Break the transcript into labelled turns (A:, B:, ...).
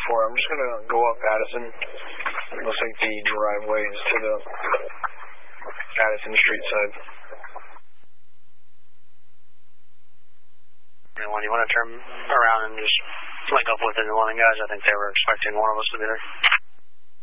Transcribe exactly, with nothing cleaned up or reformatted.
A: four. I'm just going to go up Addison. Looks like the driveway is to the Addison Street side.
B: When you want to turn around and just link up with the London guys, I think they were expecting one of us to be there.